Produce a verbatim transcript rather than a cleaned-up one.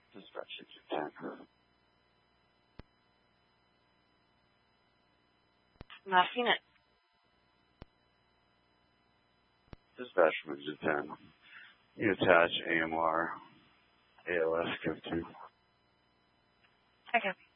Dispatch Japan. Not seen it. Dispatch from Japan. You attach A M R, A L S, Go to. Okay.